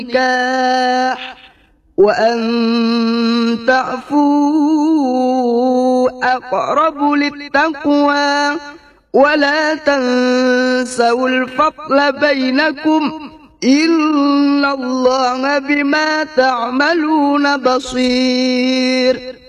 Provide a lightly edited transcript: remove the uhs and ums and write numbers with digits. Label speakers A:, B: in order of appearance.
A: النكاح وأن تعفوا أقرب للتقوى ولا تنسوا الفضل بينكم إن الله بما تعملون بصير.